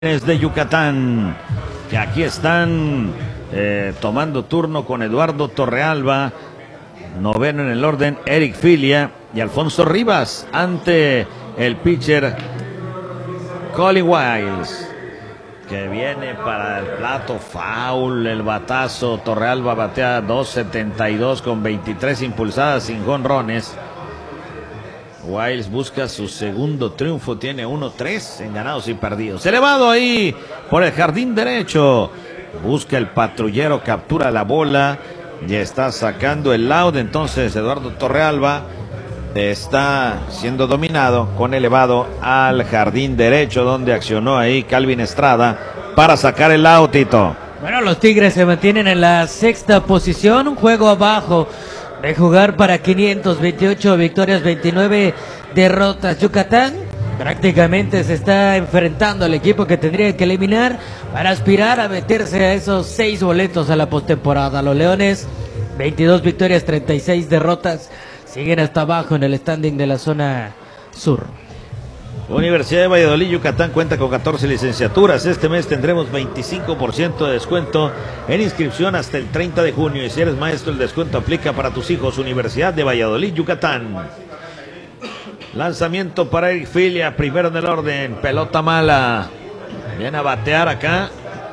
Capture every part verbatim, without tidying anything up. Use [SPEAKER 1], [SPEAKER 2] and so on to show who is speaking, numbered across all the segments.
[SPEAKER 1] de Yucatán, que aquí están eh, tomando turno con Eduardo Torrealba, noveno en el orden, Eric Filia y Alfonso Rivas, ante el pitcher Colin Wiles, que viene para el plato, foul, el batazo. Torrealba batea dos setenta y dos con veintitrés impulsadas sin jonrones. Wiles busca su segundo triunfo, tiene uno tres en ganados y perdidos. Elevado ahí por el jardín derecho, busca el patrullero, captura la bola y está sacando el out. Entonces Eduardo Torrealba está siendo dominado con elevado al jardín derecho, donde accionó ahí Calvin Estrada para sacar el out, Tito.
[SPEAKER 2] Bueno, los Tigres se mantienen en la sexta posición, un juego abajo de jugar para quinientos veintiocho victorias, veintinueve derrotas. Yucatán prácticamente se está enfrentando al equipo que tendría que eliminar para aspirar a meterse a esos seis boletos a la postemporada. Los Leones, veintidós victorias, treinta y seis derrotas, siguen hasta abajo en el standing de la zona sur.
[SPEAKER 1] Universidad de Valladolid, Yucatán cuenta con catorce licenciaturas. Este mes tendremos veinticinco por ciento de descuento en inscripción hasta el treinta de junio. Y si eres maestro, el descuento aplica para tus hijos. Universidad de Valladolid, Yucatán. Lanzamiento para Eric Filia, primero en el orden. Pelota mala. Viene a batear acá.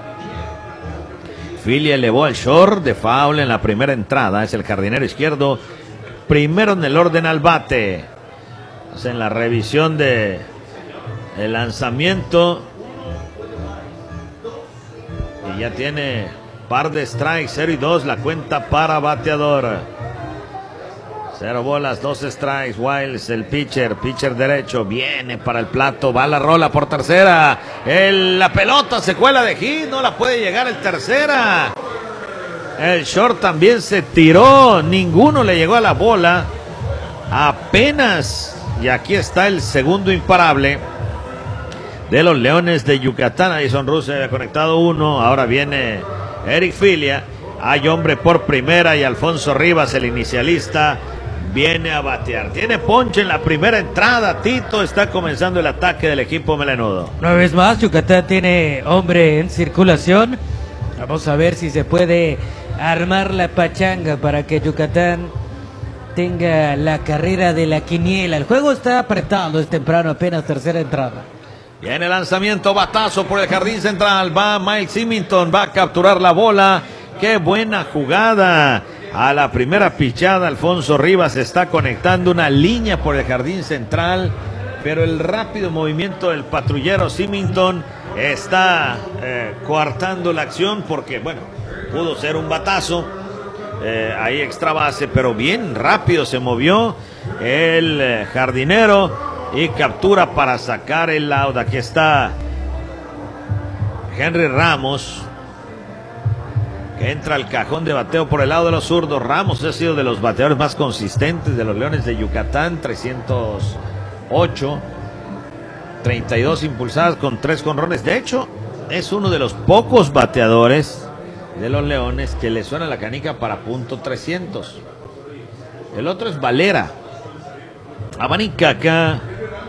[SPEAKER 1] Filia elevó al short de foul en la primera entrada. Es el jardinero izquierdo. Primero en el orden al bate. Hacen la revisión de el lanzamiento y ya tiene par de strikes, cero y dos la cuenta para bateador. Cero bolas, dos strikes. Wiles, el pitcher, pitcher derecho, viene para el plato, va la rola por tercera. El, la pelota se cuela de hit, no la puede llegar el tercera. El short también se tiró, ninguno le llegó a la bola. Apenas, y aquí está el segundo imparable de los Leones de Yucatán. Addison Russell había conectado uno, ahora viene Eric Filia. Hay hombre por primera y Alfonso Rivas, el inicialista, viene a batear. Tiene ponche en la primera entrada. Tito, está comenzando el ataque del equipo melenudo.
[SPEAKER 2] Una vez más, Yucatán tiene hombre en circulación. Vamos a ver si se puede armar la pachanga para que Yucatán tenga la carrera de la quiniela. El juego está apretado, es temprano, apenas tercera entrada.
[SPEAKER 1] Viene el lanzamiento, batazo por el jardín central, va Mike Symington, va a capturar la bola. Qué buena jugada. A la primera pichada, Alfonso Rivas está conectando una línea por el jardín central, pero el rápido movimiento del patrullero Symington está eh, coartando la acción, porque bueno, pudo ser un batazo eh, ahí extra base, pero bien rápido se movió el eh, jardinero y captura para sacar el out. Aquí está Henry Ramos, que entra al cajón de bateo por el lado de los zurdos. Ramos ha sido de los bateadores más consistentes de los Leones de Yucatán, trescientos ocho, treinta y dos impulsadas con tres jonrones. De hecho, es uno de los pocos bateadores de los Leones que le suena la canica para punto trescientos. El otro es Valera. Abanica acá.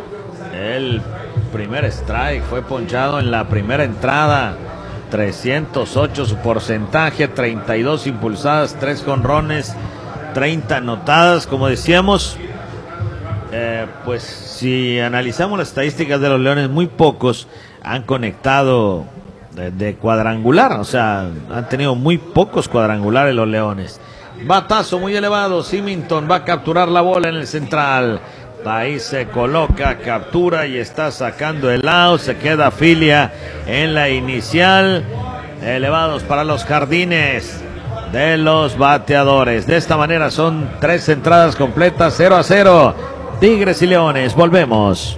[SPEAKER 1] El primer strike fue ponchado en la primera entrada. trescientos ocho su porcentaje, treinta y dos impulsadas, tres jonrones, treinta anotadas. Como decíamos, eh, pues si analizamos las estadísticas de los Leones, muy pocos han conectado de, de cuadrangular. O sea, han tenido muy pocos cuadrangulares los Leones. Batazo muy elevado, Symington va a capturar la bola en el central. Ahí se coloca, captura y está sacando el out. Se queda Filia en la inicial. Elevados para los jardines de los bateadores. De esta manera son tres entradas completas, cero a cero. Tigres y Leones, volvemos.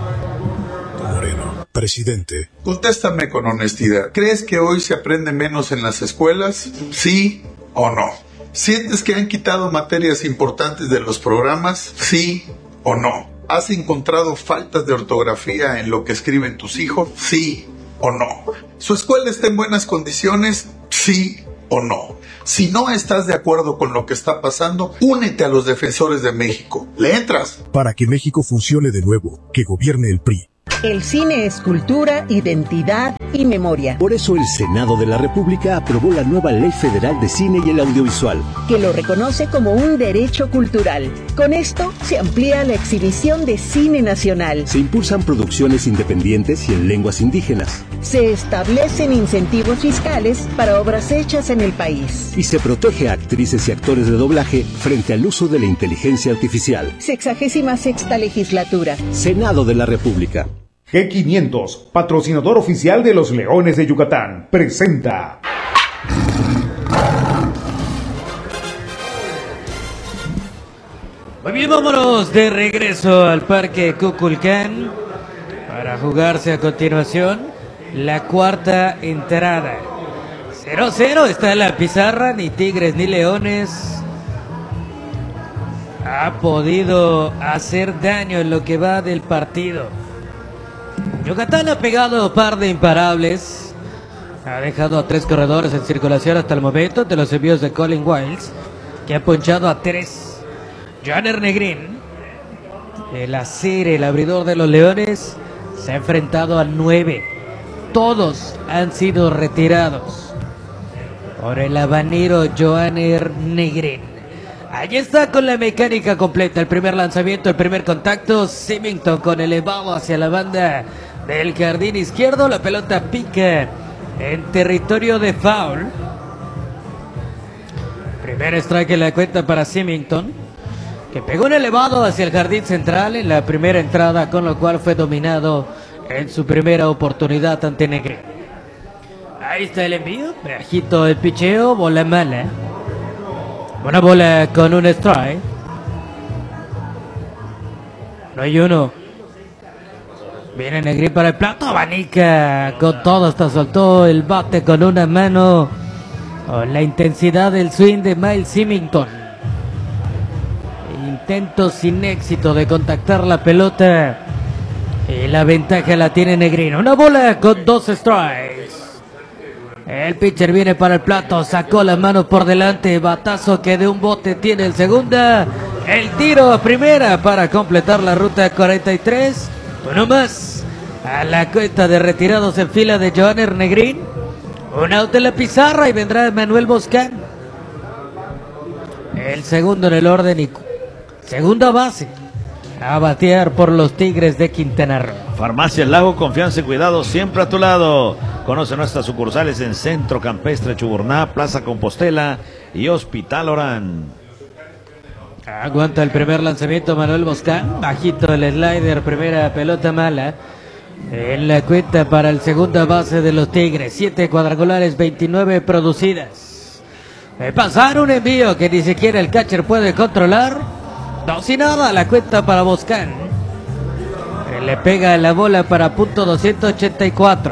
[SPEAKER 3] Moreno, presidente.
[SPEAKER 4] Contéstame con honestidad. ¿Crees que hoy se aprende menos en las escuelas? ¿Sí o no? ¿Sientes que han quitado materias importantes de los programas? ¿Sí o no? ¿Has encontrado faltas de ortografía en lo que escriben tus hijos? ¿Sí o no? ¿Su escuela está en buenas condiciones? ¿Sí o no? Si no estás de acuerdo con lo que está pasando, únete a los defensores de México. ¿Le entras?
[SPEAKER 3] Para que México funcione de nuevo, que gobierne el P R I. El cine es cultura, identidad y memoria.
[SPEAKER 5] Por eso el Senado de la República aprobó la nueva Ley Federal de Cine y el Audiovisual,
[SPEAKER 3] que lo reconoce como un derecho cultural. Con esto se amplía la exhibición de cine nacional.
[SPEAKER 5] Se impulsan producciones independientes y en lenguas indígenas.
[SPEAKER 3] Se establecen incentivos fiscales para obras hechas en el país.
[SPEAKER 5] Y se protege a actrices y actores de doblaje frente al uso de la inteligencia artificial.
[SPEAKER 3] Sexagésima sexta legislatura.
[SPEAKER 5] Senado de la República.
[SPEAKER 6] G quinientos, patrocinador oficial de los Leones de Yucatán, presenta.
[SPEAKER 2] Muy bien, vámonos de regreso al Parque Kukulcán para jugarse a continuación la cuarta entrada. cero cero está en la pizarra, ni Tigres ni Leones ha podido hacer daño en lo que va del partido. Yucatán ha pegado par de imparables, ha dejado a tres corredores en circulación hasta el momento de los envíos de Colin Wiles, que ha ponchado a tres. Johanner Negrín, el acero, el abridor de los Leones, se ha enfrentado a nueve. Todos han sido retirados por el habanero Johanner Negrín. Allí está con la mecánica completa. El primer lanzamiento, el primer contacto. Symington con elevado hacia la banda del jardín izquierdo. La pelota pica en territorio de foul. Primer strike en la cuenta para Symington, que pegó un elevado hacia el jardín central en la primera entrada, con lo cual fue dominado en su primera oportunidad ante Negrín. Ahí está el envío. Bajito el picheo, bola mala. Una bola con un strike. No hay uno. Viene Negrín para el plato. Abanica con todo. Hasta soltó el bate con una mano. Oh, la intensidad del swing de Miles Symington. Intento sin éxito de contactar la pelota. Y la ventaja la tiene Negrín. Una bola con dos strikes. El pitcher viene para el plato, sacó la mano por delante, batazo que de un bote tiene el segunda. El tiro a primera para completar la ruta cuarenta y tres. Uno más a la cuenta de retirados en fila de Johanner Negrín. Un out en la pizarra y vendrá Manuel Boscán. El segundo en el orden y segunda base a batear por los Tigres de Quintana Roo.
[SPEAKER 1] Farmacia El Lago, confianza y cuidado siempre a tu lado. Conoce nuestras sucursales en Centro Campestre Chuburná, Plaza Compostela y Hospital Orán.
[SPEAKER 2] Aguanta el primer lanzamiento Manuel Boscán, bajito el slider, primera pelota mala. En la cuenta para el segunda base de los Tigres, siete cuadrangulares, veintinueve producidas. Me pasaron un envío que ni siquiera el catcher puede controlar. Dos y nada, la cuenta para Boscán. Le pega la bola para punto doscientos ochenta y cuatro.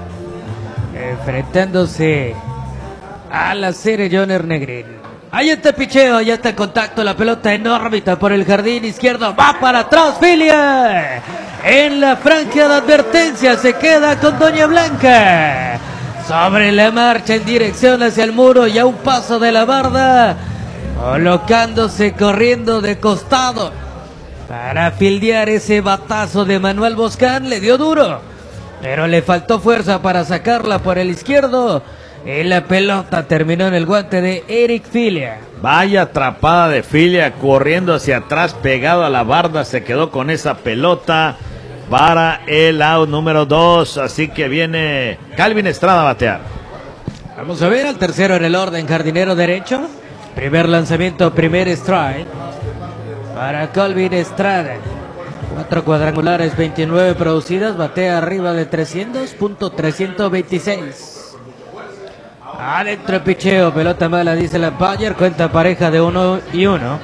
[SPEAKER 2] Enfrentándose a la serie Johanner Negrín. Ahí está el picheo, ya está el contacto, la pelota en órbita por el jardín izquierdo. Va para atrás, Filia. En la franja de advertencia se queda con Doña Blanca. Sobre la marcha en dirección hacia el muro y a un paso de la barda. Colocándose corriendo de costado para fildear ese batazo de Manuel Boscán. Le dio duro, pero le faltó fuerza para sacarla por el izquierdo. Y la pelota terminó en el guante de Eric Filia.
[SPEAKER 1] Vaya atrapada de Filia, corriendo hacia atrás, pegado a la barda. Se quedó con esa pelota para el out número dos. Así que viene Calvin Estrada a batear.
[SPEAKER 2] Vamos a ver al tercero en el orden, jardinero derecho. Primer lanzamiento, primer strike para Calvin Estrada. Cuatro cuadrangulares, veintinueve producidas, batea arriba de trescientos, punto trescientos veintiséis. Adentro el picheo, pelota mala, dice la Bayer, cuenta pareja de uno y uno.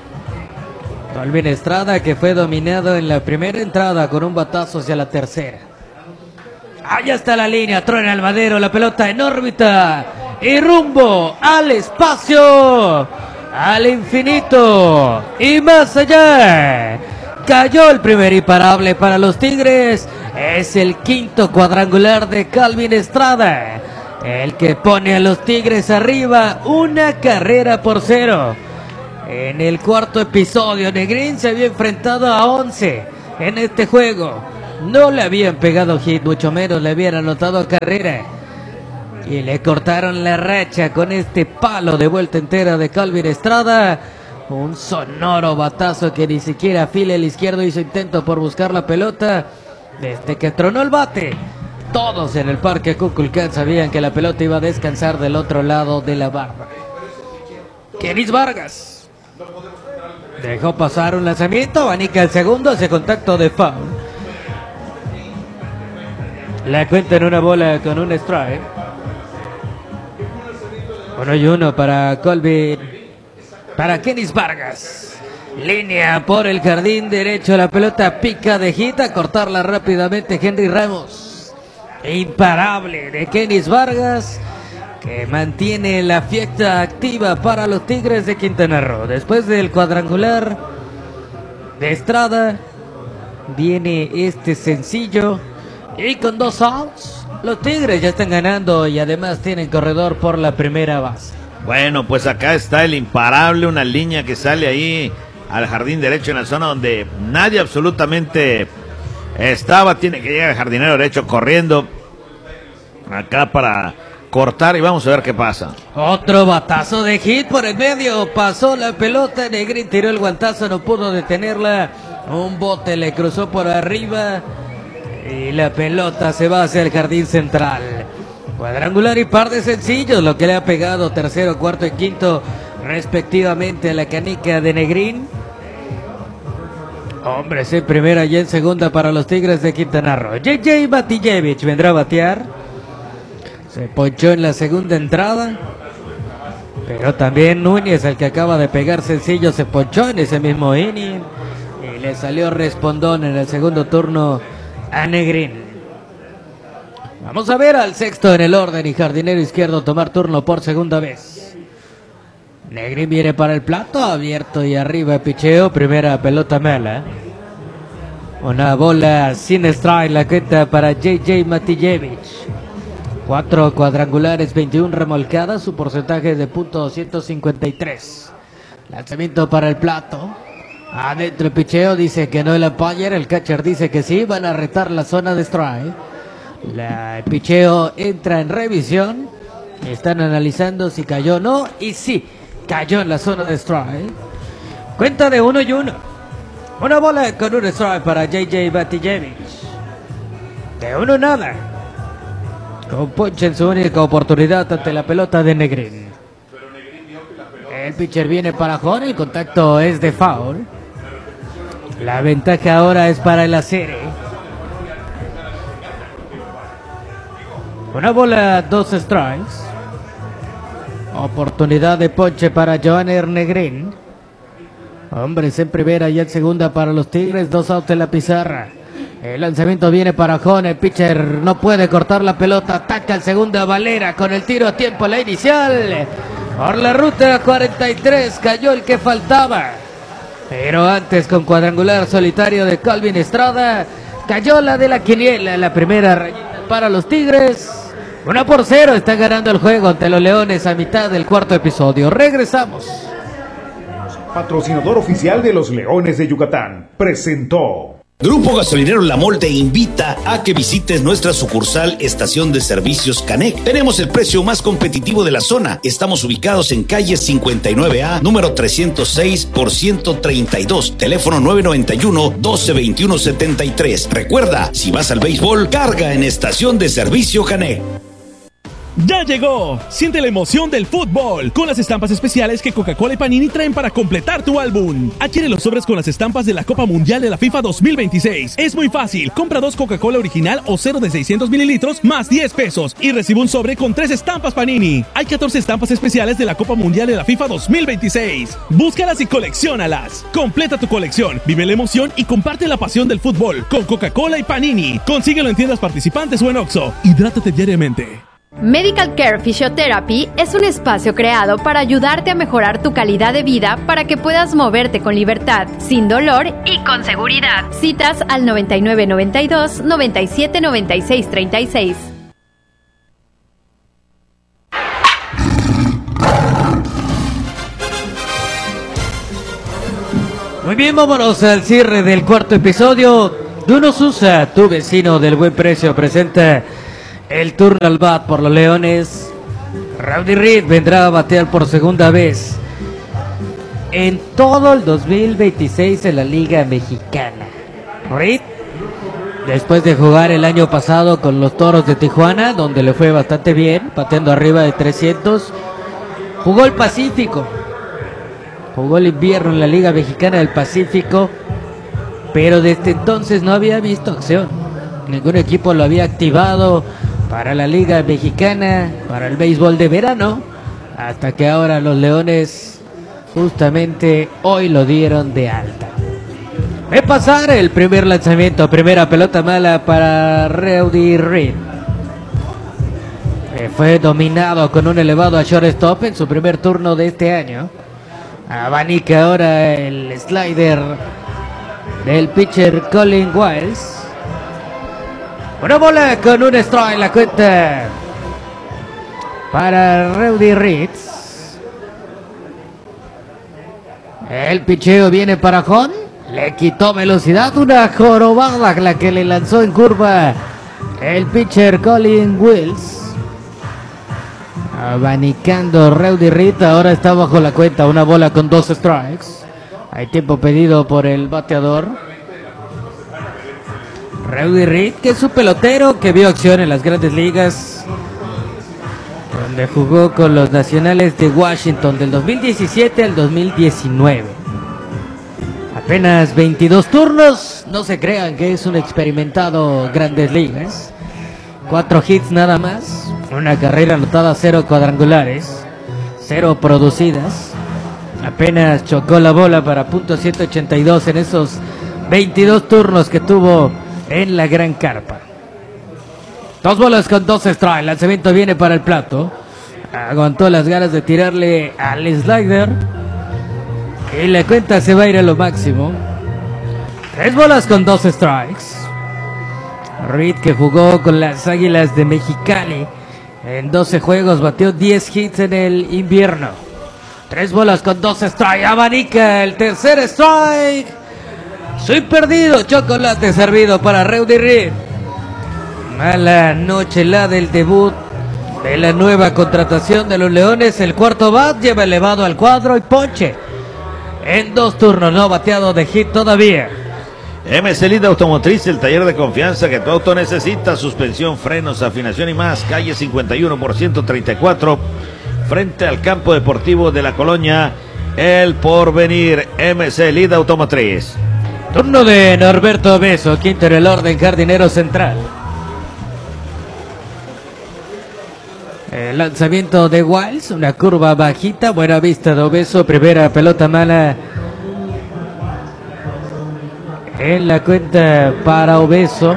[SPEAKER 2] Calvin Estrada, que fue dominado en la primera entrada con un batazo hacia la tercera. Allá está la línea, truena el madero, la pelota en órbita. Y rumbo al espacio, al infinito y más allá. Cayó el primer imparable para los Tigres. Es el quinto cuadrangular de Calvin Estrada, el que pone a los Tigres arriba una carrera por cero. En el cuarto episodio, Negrín se había enfrentado a once en este juego. No le habían pegado hit, mucho menos le habían anotado carrera. Y le cortaron la racha con este palo de vuelta entera de Calvin Estrada. Un sonoro batazo que ni siquiera Phil el izquierdo hizo intento por buscar la pelota. Desde que tronó el bate, todos en el parque Kukulcán sabían que la pelota iba a descansar del otro lado de la barra. Kenis Vargas dejó pasar un lanzamiento, abanica el segundo, hace contacto de foul. La cuenta en una bola con un strike. Uno y uno para Colby, para Kenis Vargas. Línea por el jardín derecho, la pelota pica de hit, a cortarla rápidamente Henry Ramos. Imparable de Kenis Vargas, que mantiene la fiesta activa para los Tigres de Quintana Roo. Después del cuadrangular de Estrada, viene este sencillo. Y con dos outs, los Tigres ya están ganando y además tienen corredor por la primera base.
[SPEAKER 1] Bueno, pues acá está el imparable, una línea que sale ahí al jardín derecho en la zona donde nadie absolutamente estaba. Tiene que llegar el jardinero derecho corriendo acá para cortar y vamos a ver qué pasa.
[SPEAKER 2] Otro batazo de hit por el medio, pasó la pelota, Negrín tiró el guantazo, no pudo detenerla. Un bote le cruzó por arriba y la pelota se va hacia el jardín central. Cuadrangular y par de sencillos, lo que le ha pegado tercero, cuarto y quinto respectivamente a la canica de Negrín. Hombres en primera y en segunda para los Tigres de Quintana Roo. J J Matijevich vendrá a batear. Se ponchó en la segunda entrada, pero también Núñez, el que acaba de pegar sencillo, se ponchó en ese mismo inning y le salió respondón en el segundo turno a Negrín. Vamos a ver al sexto en el orden y jardinero izquierdo tomar turno por segunda vez. Negrín viene para el plato, abierto y arriba picheo, primera pelota mala. Una bola sin strike, la cuenta para J J Matijevich. Cuatro cuadrangulares, veintiuna remolcadas, su porcentaje de punto doscientos cincuenta y tres. Lanzamiento para el plato. Adentro el picheo, dice que no el umpire, el catcher dice que sí, van a retar la zona de strike. La, el picheo entra en revisión, están analizando si cayó o no, y sí, cayó en la zona de strike. Cuenta de uno y uno. Una bola con un strike para J J Matijevich. De uno nada. Con ponche en su única oportunidad ante la pelota de Negrín. El pitcher viene para Jón, el contacto es de foul. La ventaja ahora es para el Acere. Una bola, dos strikes. Oportunidad de ponche para Johanner Negrín. Hombres en primera y en segunda para los Tigres, dos outs en la pizarra. El lanzamiento viene para Jón, el pitcher no puede cortar la pelota, ataca el segundo Valera con el tiro a tiempo, la inicial. Por la ruta cuarenta y tres cayó el que faltaba. Pero antes con cuadrangular solitario de Calvin Estrada, cayó la de la quiniela, la primera rayita para los Tigres. Una por cero, están ganando el juego ante los Leones a mitad del cuarto episodio. Regresamos.
[SPEAKER 6] Patrocinador oficial de los Leones de Yucatán, presentó.
[SPEAKER 7] Grupo Gasolinero La Mol te invita a que visites nuestra sucursal Estación de Servicios Canec. Tenemos el precio más competitivo de la zona. Estamos ubicados en calle cincuenta y nueve A, número trescientos seis por ciento treinta y dos, teléfono nueve noventa y uno, doce veintiuno setenta y tres. Recuerda, si vas al béisbol, carga en Estación de Servicio Canec.
[SPEAKER 8] ¡Ya llegó! Siente la emoción del fútbol con las estampas especiales que Coca-Cola y Panini traen para completar tu álbum. Adquiere los sobres con las estampas de la Copa Mundial de la FIFA dos mil veintiséis. Es muy fácil. Compra dos Coca-Cola original o cero de seiscientos mililitros más diez pesos y recibe un sobre con tres estampas Panini. Hay catorce estampas especiales de la Copa Mundial de la FIFA dos mil veintiséis. Búscalas y colecciónalas. Completa tu colección, vive la emoción y comparte la pasión del fútbol con Coca-Cola y Panini. Consíguelo en tiendas participantes o en Oxxo. Hidrátate diariamente.
[SPEAKER 9] Medical Care Physiotherapy es un espacio creado para ayudarte a mejorar tu calidad de vida para que puedas moverte con libertad, sin dolor y con seguridad. Citas al noventa y nueve noventa y dos, noventa y siete noventa y seis treinta y seis.
[SPEAKER 2] Muy bien, vámonos al cierre del cuarto episodio. Duno Sousa, tu vecino del buen precio, presenta el turno al bat por los Leones. Rowdy Reed vendrá a batear por segunda vez en todo el dos mil veintiséis en la Liga Mexicana. Reed, después de jugar el año pasado con los Toros de Tijuana, donde le fue bastante bien, bateando arriba de trescientos, jugó el Pacífico, jugó el invierno en la Liga Mexicana del Pacífico, pero desde entonces no había visto acción. Ningún equipo lo había activado para la Liga Mexicana, para el béisbol de verano, hasta que ahora los Leones justamente hoy lo dieron de alta. Ve pasar el primer lanzamiento, primera pelota mala para Rowdy Reed. Eh, fue dominado con un elevado a shortstop en su primer turno de este año. Abanica ahora el slider del pitcher Colin Wiles. Una bola con un strike en la cuenta para Rowdy Reed. El picheo viene para Jon. Le quitó velocidad, una jorobada la que le lanzó en curva el pitcher Colin Wiles. Abanicando Rowdy Reed, ahora está bajo la cuenta, una bola con dos strikes. Hay tiempo pedido por el bateador. Rowdy Reed, que es un pelotero que vio acción en las grandes ligas, donde jugó con los Nacionales de Washington del dos mil diecisiete al dos mil diecinueve. Apenas veintidós turnos, no se crean que es un experimentado grandes ligas. Cuatro hits nada más, una carrera anotada, cero cuadrangulares, cero producidas. Apenas chocó la bola para punto ciento ochenta y dos en esos veintidós turnos que tuvo en la gran carpa. Dos bolas con dos strikes, el lanzamiento viene para el plato. Aguantó las ganas de tirarle al slider y la cuenta se va a ir a lo máximo. Tres bolas con dos strikes. Reed, que jugó con las Águilas de Mexicali en doce juegos, batió diez hits en el invierno. Tres bolas con dos strikes. Abanica el tercer strike. Soy perdido. Chocolate servido para Rowdy Reed. Mala noche la del debut de la nueva contratación de los Leones. El cuarto bat lleva elevado al cuadro y ponche. En dos turnos, no bateado de hit todavía.
[SPEAKER 1] M C Lida Automotriz, el taller de confianza que tu auto necesita. Suspensión, frenos, afinación y más. Calle cincuenta y uno por ciento treinta y cuatro, frente al campo deportivo de la colonia El Porvenir. M C Lida Automotriz.
[SPEAKER 2] Turno de Norberto Obeso, quinto en el orden, jardinero central. El lanzamiento de Wiles, una curva bajita, buena vista de Obeso, primera pelota mala en la cuenta para Obeso.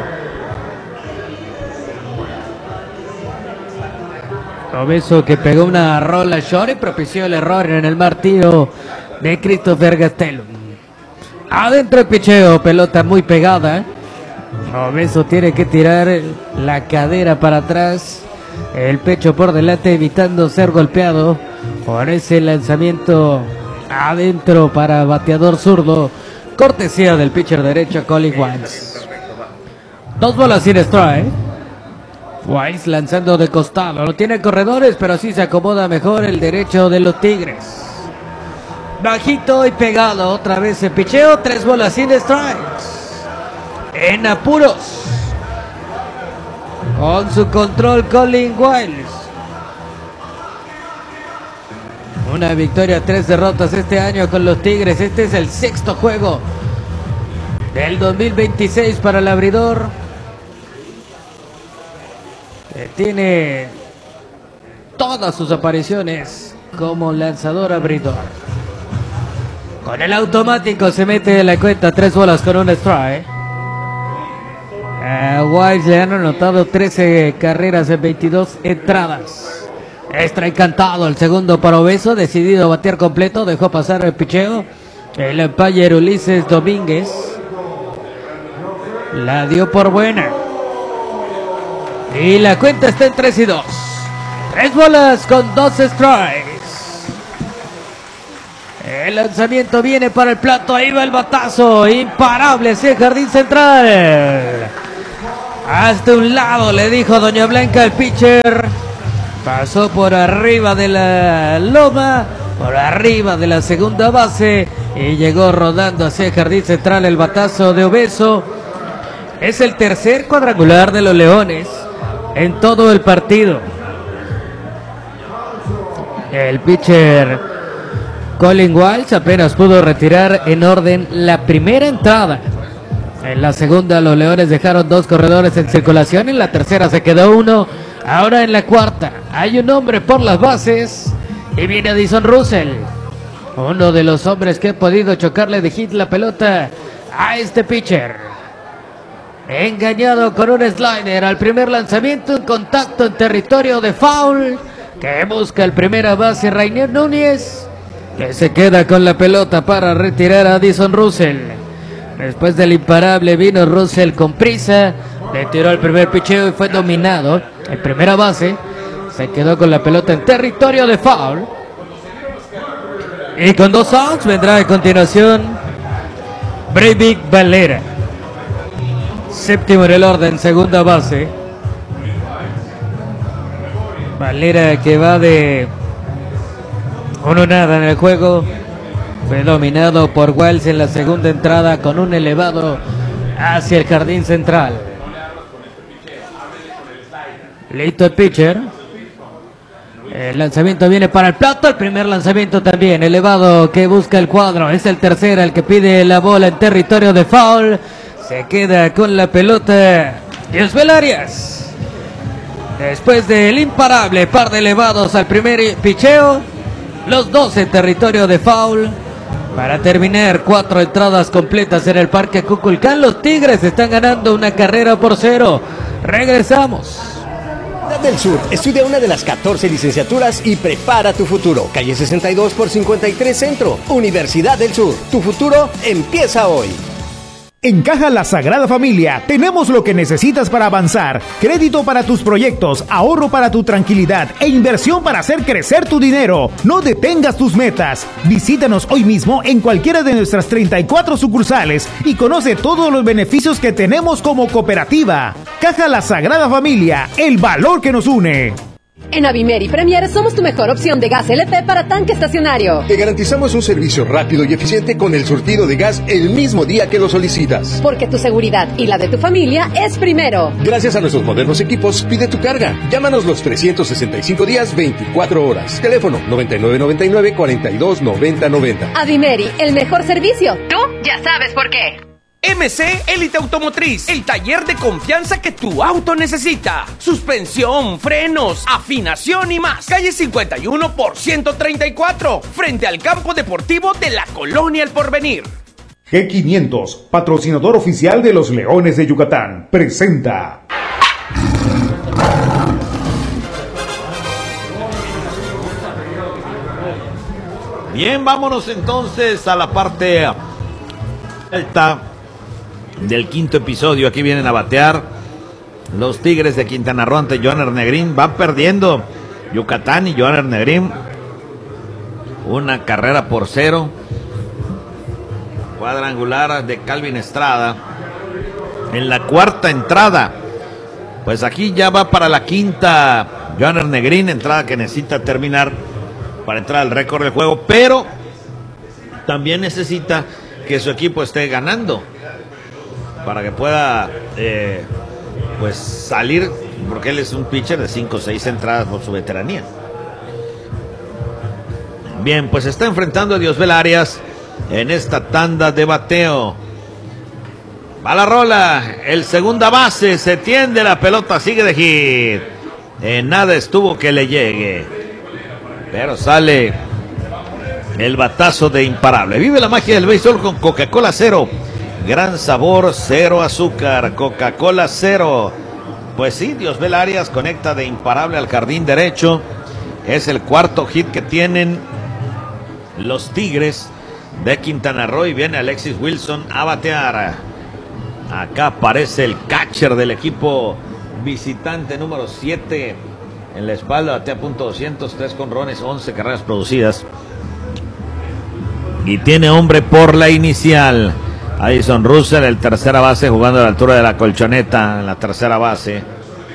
[SPEAKER 2] Obeso, que pegó una rola short y propició el error en el martillo de Christopher Gastelum. Adentro el picheo, pelota muy pegada. Obeso tiene que tirar la cadera para atrás, el pecho por delante, evitando ser golpeado por ese lanzamiento adentro para bateador zurdo, cortesía del pitcher derecho Colin Wiles. Dos bolas sin strike. Wiles lanzando de costado, no tiene corredores, pero sí se acomoda mejor el derecho de los Tigres. Bajito y pegado, otra vez el picheo, tres bolas sin strikes. En apuros, con su control Colin Wiles. Una victoria, tres derrotas este año con los Tigres. Este es el sexto juego del dos mil veintiséis para el abridor. Que tiene todas sus apariciones como lanzador abridor. Con el automático se mete en la cuenta, tres bolas con un strike. A Wiles le han anotado trece carreras en veintidós entradas. Strike cantado, el segundo para Obeso, decidido a batear completo, dejó pasar el picheo. El umpire Ulises Domínguez la dio por buena. Y la cuenta está en tres y dos. Tres bolas con dos strikes. El lanzamiento viene para el plato. Ahí va el batazo. Imparable hacia el jardín central. Hasta un lado le dijo Doña Blanca el pitcher. Pasó por arriba de la loma, por arriba de la segunda base y llegó rodando hacia el jardín central el batazo de Obeso. Es el tercer cuadrangular de los Leones en todo el partido. El pitcher Colin Walsh apenas pudo retirar en orden la primera entrada. En la segunda los Leones dejaron dos corredores en circulación, en la tercera se quedó uno. Ahora en la cuarta hay un hombre por las bases y viene Addison Russell, uno de los hombres que ha podido chocarle de hit la pelota a este pitcher. Engañado con un slider al primer lanzamiento, un contacto en territorio de foul que busca el primera base Rainier Núñez, que se queda con la pelota para retirar a Addison Russell. Después del imparable vino Russell con prisa, le tiró el primer picheo y fue dominado en primera base. Se quedó con la pelota en territorio de foul. Y con dos outs vendrá a continuación Breivik Valera, séptimo en el orden, segunda base. Valera, que va de uno nada en el juego, fue dominado por Wells en la segunda entrada con un elevado hacia el jardín central. Listo el pitcher. El lanzamiento viene para el plato. El primer lanzamiento también elevado que busca el cuadro. Es el tercero el que pide la bola en territorio de foul. Se queda con la pelota Diosbel Arias. Después del imparable par de elevados al primer picheo, los dos en territorio de foul. Para terminar, cuatro entradas completas en el Parque Cuculcán. Los Tigres están ganando una carrera por cero. Regresamos.
[SPEAKER 10] Del Sur, estudia una de las catorce licenciaturas y prepara tu futuro. Calle sesenta y dos por cincuenta y tres Centro. Universidad del Sur. Tu futuro empieza hoy.
[SPEAKER 6] En Caja La Sagrada Familia tenemos lo que necesitas para avanzar. Crédito para tus proyectos, ahorro para tu tranquilidad e inversión para hacer crecer tu dinero. No detengas tus metas. Visítanos hoy mismo en cualquiera de nuestras treinta y cuatro sucursales y conoce todos los beneficios que tenemos como cooperativa. Caja La Sagrada Familia, el valor que nos une.
[SPEAKER 11] En Avimeri Premier somos tu mejor opción de gas L P para tanque estacionario.
[SPEAKER 12] Te garantizamos un servicio rápido y eficiente con el surtido de gas el mismo día que lo solicitas.
[SPEAKER 11] Porque tu seguridad y la de tu familia es primero.
[SPEAKER 12] Gracias a nuestros modernos equipos, pide tu carga. Llámanos los trescientos sesenta y cinco días, veinticuatro horas. Teléfono noventa y nueve noventa y nueve, cuarenta y dos noventa noventa.
[SPEAKER 11] Avimeri, el mejor servicio. Tú ya sabes por qué.
[SPEAKER 13] M C Élite Automotriz, el taller de confianza que tu auto necesita. Suspensión, frenos, afinación y más. Calle cincuenta y uno por ciento treinta y cuatro, frente al campo deportivo de la Colonia El Porvenir.
[SPEAKER 6] G quinientos, patrocinador oficial de los Leones de Yucatán, presenta.
[SPEAKER 1] Bien, vámonos entonces a la parte alta del quinto episodio. Aquí vienen a batear los Tigres de Quintana Roo ante Johanner Negrín. Van perdiendo Yucatán y Johanner Negrín una carrera por cero. Cuadrangular de Calvin Estrada en la cuarta entrada. Pues aquí ya va para la quinta Johanner Negrín, entrada que necesita terminar para entrar al récord del juego, pero también necesita que su equipo esté ganando para que pueda eh, pues salir, porque él es un pitcher de cinco o seis entradas por su veteranía. Bien, pues está enfrentando a Diosbel Arias en esta tanda de bateo. Va la rola, el segunda base, se tiende la pelota, sigue de hit. En nada estuvo que le llegue, pero sale el batazo de imparable. Vive la magia del béisbol con Coca-Cola Cero. Gran sabor, cero azúcar, Coca-Cola Cero. Pues sí, Diosbel Arias conecta de imparable al jardín derecho. Es el cuarto hit que tienen los Tigres de Quintana Roo y viene Alexis Wilson a batear. Acá aparece el catcher del equipo visitante número siete en la espalda, batea punto doscientos, tres jonrones, once carreras producidas. y tiene hombre por la inicial. Addison Russell, el tercera base, jugando a la altura de la colchoneta en la tercera base.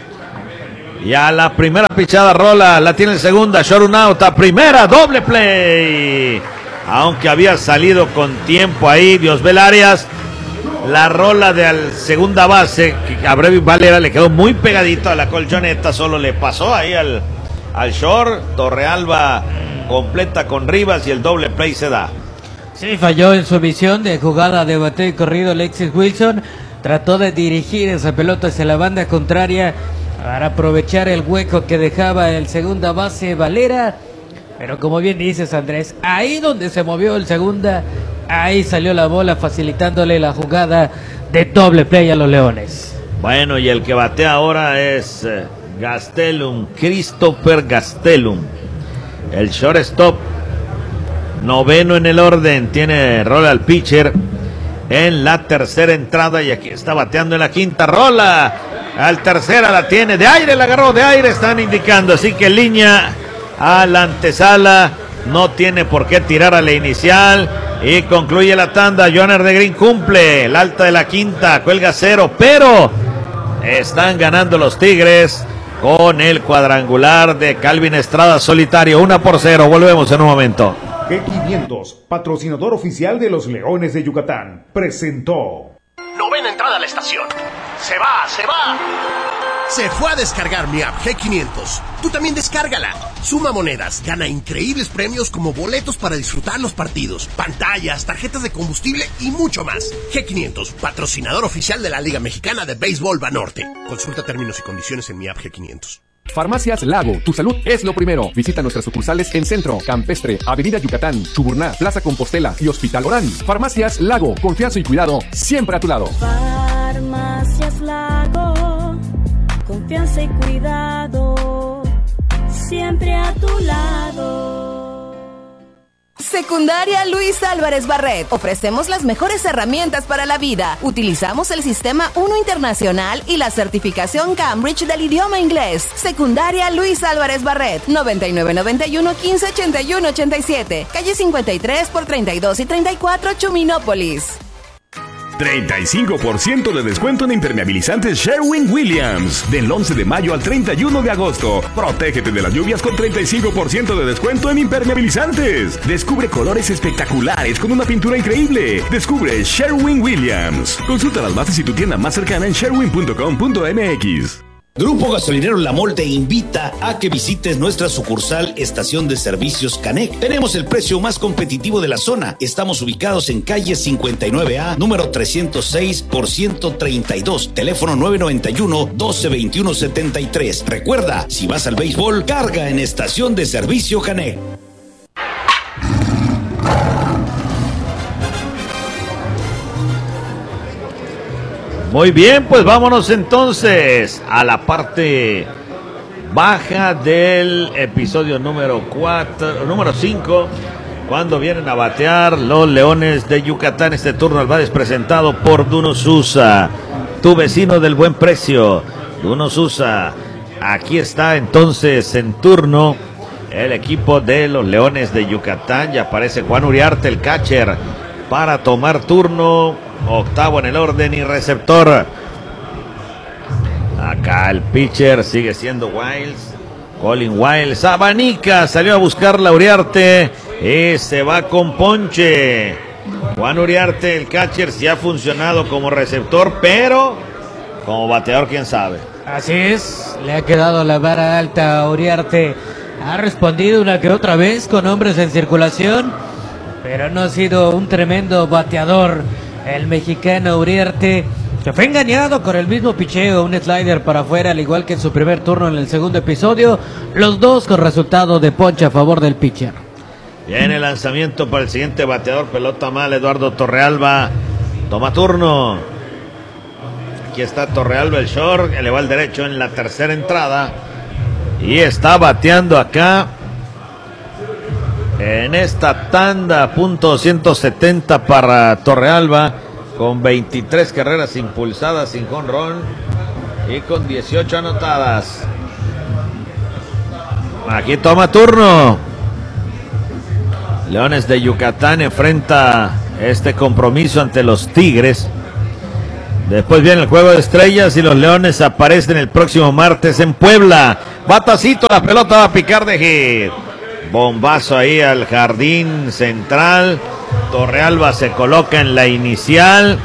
[SPEAKER 1] Y a la primera pichada rola, la tiene el segunda, short un out, a primera, doble play. Aunque había salido con tiempo ahí, Diosbel Arias, la rola de al segunda base, que a Brevin Valera le quedó muy pegadito a la colchoneta, solo le pasó ahí al, al short. Torrealba completa con Rivas y el doble play se da.
[SPEAKER 2] Sí, falló en su visión de jugada de bateo y corrido Alexis Wilson. Trató de dirigir esa pelota hacia la banda contraria para aprovechar el hueco que dejaba el segunda base Valera. Pero como bien dices, Andrés, ahí donde se movió el segunda, ahí salió la bola facilitándole la jugada de doble play a los Leones.
[SPEAKER 1] Bueno, y el que batea ahora es eh, Gastelum, Christopher Gastelum, el shortstop, noveno en el orden, tiene rola al pitcher en la tercera entrada y aquí está bateando en la quinta rola. Al tercera la tiene, de aire la agarró, de aire están indicando, así que línea a la antesala, no tiene por qué tirar a la inicial y concluye la tanda. Johanner de Green cumple el alta de la quinta, cuelga cero, pero están ganando los Tigres con el cuadrangular de Calvin Estrada solitario, una por cero. Volvemos en un momento.
[SPEAKER 6] G quinientos, patrocinador oficial de los Leones de Yucatán, presentó.
[SPEAKER 14] Novena entrada a la estación. Se va, se va. Se fue a descargar mi app G quinientos. Tú también descárgala. Suma monedas, gana increíbles premios como boletos para disfrutar los partidos, pantallas, tarjetas de combustible y mucho más. G quinientos, patrocinador oficial de la Liga Mexicana de Béisbol Banorte. Consulta términos y condiciones en mi app G quinientos.
[SPEAKER 12] Farmacias Lago, tu salud es lo primero. Visita nuestras sucursales en Centro, Campestre, Avenida Yucatán, Chuburná, Plaza Compostela y Hospital Orán. Farmacias Lago, confianza y cuidado siempre a tu lado.
[SPEAKER 15] Farmacias Lago, confianza y cuidado siempre a tu lado.
[SPEAKER 16] Secundaria Luis Álvarez Barret. Ofrecemos las mejores herramientas para la vida. Utilizamos el sistema uno Internacional y la certificación Cambridge del idioma inglés. Secundaria Luis Álvarez Barret. noventa y nueve noventa y uno quince ochenta y uno ochenta y siete. Calle cincuenta y tres por treinta y dos y treinta y cuatro, Chuminópolis.
[SPEAKER 17] treinta y cinco por ciento de descuento en impermeabilizantes Sherwin-Williams. Del once de mayo al treinta y uno de agosto. Protégete de las lluvias con treinta y cinco por ciento de descuento en impermeabilizantes. Descubre colores espectaculares con una pintura increíble. Descubre Sherwin-Williams. Consulta las bases y tu tienda más cercana en sherwin punto com punto m x.
[SPEAKER 7] Grupo Gasolinero La Mol te invita a que visites nuestra sucursal Estación de Servicios Canec. Tenemos el precio más competitivo de la zona. Estamos ubicados en calle cincuenta y nueve A, número trescientos seis por ciento treinta y dos. Teléfono nueve noventa y uno, doce veintiuno setenta y tres. Recuerda, si vas al béisbol, carga en Estación de Servicio Canec.
[SPEAKER 1] Muy bien, pues vámonos entonces a la parte baja del episodio número cuatro, número cinco, cuando vienen a batear los Leones de Yucatán. Este turno al bate es presentado por Duno Susa, tu vecino del buen precio. Duno Susa, aquí está entonces en turno el equipo de los Leones de Yucatán. Ya aparece Juan Uriarte, el catcher, para tomar turno. Octavo en el orden y receptor. Acá el pitcher sigue siendo Wiles. Colin Wiles. Abanica. Salió a buscar la Uriarte. Y se va con ponche. Juan Uriarte, el catcher, sí ha funcionado como receptor, pero como bateador, quién sabe.
[SPEAKER 2] Así es. Le ha quedado la vara alta a Uriarte. Ha respondido una que otra vez con hombres en circulación, pero no ha sido un tremendo bateador. El mexicano Uriarte, que fue engañado con el mismo picheo, un slider para afuera, al igual que en su primer turno en el segundo episodio, los dos con resultado de ponche a favor del pitcher.
[SPEAKER 1] Viene el lanzamiento para el siguiente bateador, pelota mal, Eduardo Torrealba, toma turno. Aquí está Torrealba, el short, le va al derecho en la tercera entrada, y está bateando acá en esta tanda, punto ciento setenta para Torrealba, con veintitrés carreras impulsadas sin jonrón y con dieciocho anotadas. Aquí toma turno Leones de Yucatán enfrenta este compromiso ante los Tigres. Después viene el juego de estrellas y los Leones aparecen el próximo martes en Puebla. Batacito, la pelota va a picar de hit. Bombazo ahí al jardín central. Torrealba se coloca en la inicial.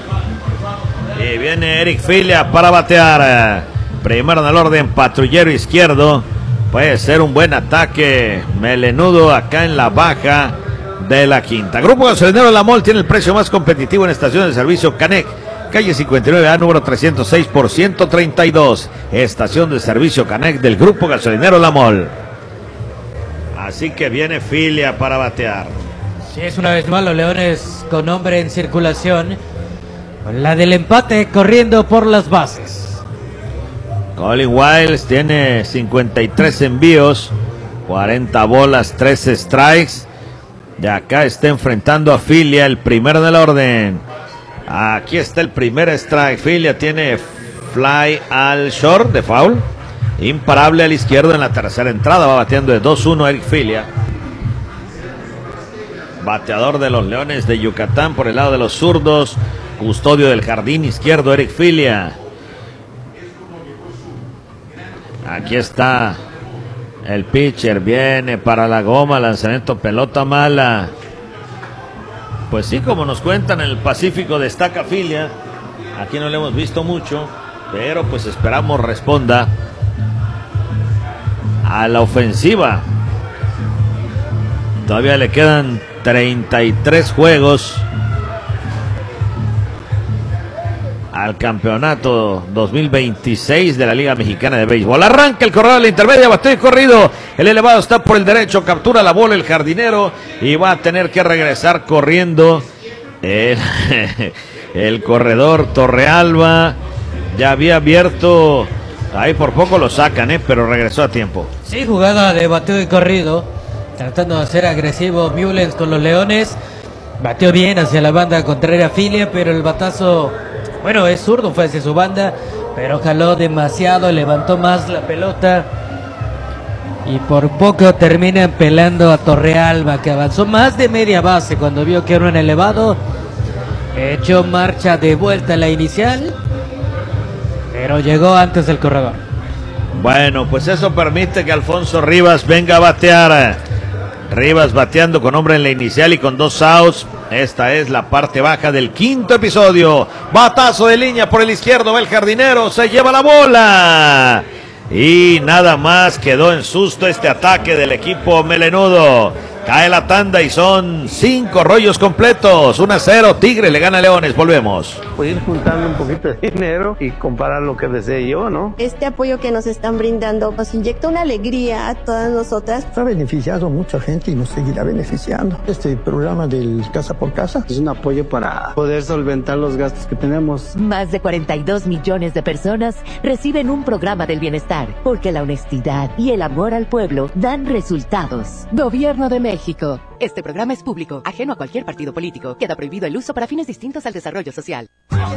[SPEAKER 1] Y viene Eric Filia para batear. Primero en el orden, patrullero izquierdo. Puede ser un buen ataque melenudo acá en la baja de la quinta. Grupo Gasolinero La Mol tiene el precio más competitivo en estaciones de servicio Canec. Calle cincuenta y nueve A, número trescientos seis por ciento treinta y dos. Estación de servicio Canec del Grupo Gasolinero La Mol. Así que viene Filia para batear.
[SPEAKER 2] Sí, es una vez más los Leones con hombre en circulación. La del empate corriendo por las bases.
[SPEAKER 1] Colin Wiles tiene cincuenta y tres envíos, cuarenta bolas, trece strikes. De acá está enfrentando a Filia, el primero del orden. Aquí está el primer strike. Filia tiene fly al short de foul. Imparable al izquierdo en la tercera entrada. Va bateando de dos uno Eric Filia. Bateador de los Leones de Yucatán por el lado de los zurdos. Custodio del jardín izquierdo Eric Filia. Aquí está el pitcher. Viene para la goma. Lanzamiento pelota mala. Pues sí, como nos cuentan, en el Pacífico destaca Filia. Aquí no le hemos visto mucho, pero pues esperamos responda a la ofensiva. Todavía le quedan treinta y tres juegos al campeonato dos mil veintiséis de la Liga Mexicana de Béisbol. Arranca el corredor de la intermedia, bateo y corrido. El elevado está por el derecho, captura la bola el jardinero y va a tener que regresar corriendo el, el corredor Torrealba. Ya había abierto, ahí por poco lo sacan, ¿eh? Pero regresó a tiempo.
[SPEAKER 2] Sí, jugada de bateo y corrido, tratando de ser agresivo Mullens con los Leones. Bateó bien hacia la banda contraria Filia, pero el batazo, bueno, es zurdo, fue hacia su banda, pero jaló demasiado, levantó más la pelota y por poco terminan pelando a Torrealba, que avanzó más de media base cuando vio que era un elevado. Echó marcha de vuelta a la inicial, pero llegó antes del corredor.
[SPEAKER 1] Bueno, pues eso permite que Alfonso Rivas venga a batear. Rivas bateando con hombre en la inicial y con dos outs. Esta es la parte baja del quinto episodio. Batazo de línea por el izquierdo, va el jardinero, se lleva la bola. Y nada más quedó en susto este ataque del equipo melenudo. Cae la tanda y son cinco rollos completos. uno a cero, Tigre le gana a Leones. Volvemos.
[SPEAKER 18] Pues ir juntando un poquito de dinero y comparar lo que desee yo, ¿no?
[SPEAKER 19] Este apoyo que nos están brindando nos inyecta una alegría a todas nosotras.
[SPEAKER 20] Ha beneficiado a mucha gente y nos seguirá beneficiando. Este programa del Casa por Casa
[SPEAKER 18] es un apoyo para poder solventar los gastos que tenemos.
[SPEAKER 21] Más de cuarenta y dos millones de personas reciben un programa del bienestar, porque la honestidad y el amor al pueblo dan resultados. Gobierno de México. México. Este programa es público, ajeno a cualquier partido político. Queda prohibido el uso para fines distintos al desarrollo social.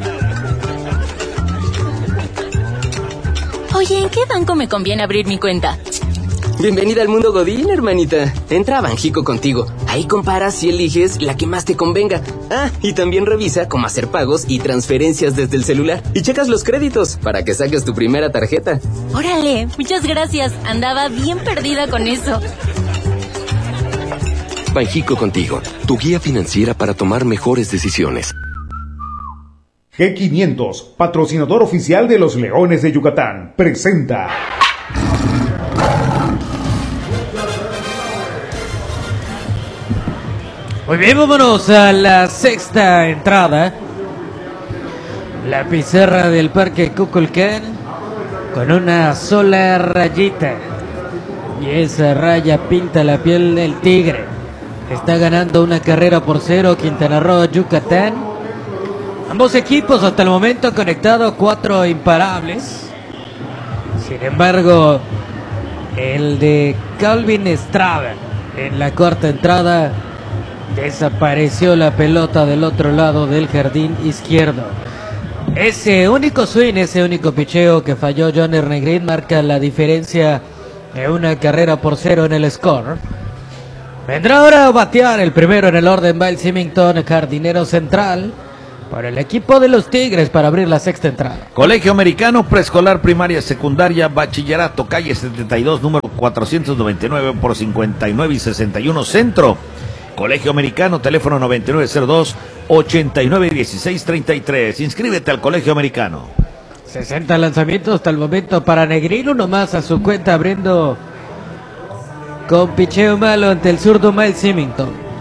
[SPEAKER 22] Oye, ¿en qué banco me conviene abrir mi cuenta?
[SPEAKER 23] Bienvenida al mundo Godín, hermanita. Entra a Banjico contigo. Ahí comparas y eliges la que más te convenga. Ah, y también revisa cómo hacer pagos y transferencias desde el celular. Y checas los créditos para que saques tu primera tarjeta.
[SPEAKER 22] Órale, muchas gracias. Andaba bien perdida con eso.
[SPEAKER 24] Banjico contigo, tu guía financiera para tomar mejores decisiones.
[SPEAKER 6] G quinientos, patrocinador oficial de los Leones de Yucatán, presenta.
[SPEAKER 2] Muy bien, vámonos a la sexta entrada. La pizarra del Parque Kukulcán con una sola rayita. Y esa raya pinta la piel del Tigre. Está ganando una carrera por cero Quintana Roo, Yucatán. Ambos equipos hasta el momento conectados, cuatro imparables. Sin embargo, el de Calvin Estrada en la cuarta entrada desapareció la pelota del otro lado del jardín izquierdo. Ese único swing, ese único picheo que falló John Ernegrin marca la diferencia de una carrera por cero en el score. Vendrá ahora a batear el primero en el orden, Bill Symington, jardinero central, para el equipo de los Tigres para abrir la sexta entrada.
[SPEAKER 1] Colegio Americano, preescolar, primaria, secundaria, bachillerato, calle setenta y dos, número cuatrocientos noventa y nueve por cincuenta y nueve y sesenta y uno, Centro. Colegio Americano, teléfono noventa y nueve cero dos, ochenta y nueve dieciséis treinta y tres. Inscríbete al Colegio Americano.
[SPEAKER 2] sesenta lanzamientos hasta el momento para Negrín, uno más a su cuenta, abriendo con picheo malo ante el zurdo Miles Symington.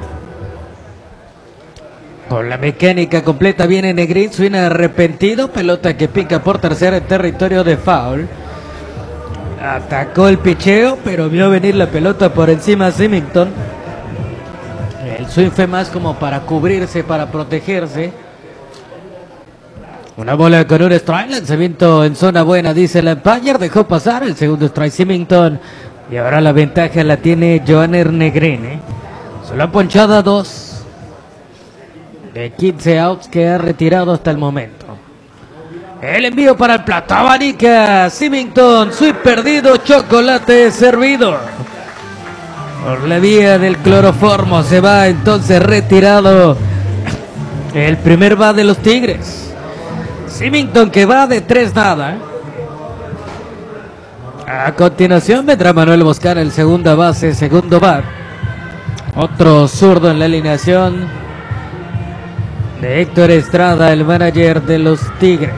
[SPEAKER 2] Con la mecánica completa viene Negrín, suena arrepentido, pelota que pica por tercera en territorio de foul. Atacó el picheo, pero vio venir la pelota por encima Symington. El swing fue más como para cubrirse, para protegerse. Una bola con un strike, lanzamiento en zona buena, dice el umpire, dejó pasar el segundo strike Symington. Y ahora la ventaja la tiene Johanner Negrín, ¿eh? Solo ha ponchado a dos de quince outs que ha retirado hasta el momento. El envío para el plato, abanica Symington, sweep perdido, chocolate servido. Por la vía del cloroformo se va entonces retirado el primer bat de los Tigres. Symington que va de tres nada. A continuación vendrá Manuel Boscar, el segunda base, segundo bat. Otro zurdo en la alineación de Héctor Estrada, el manager de los Tigres.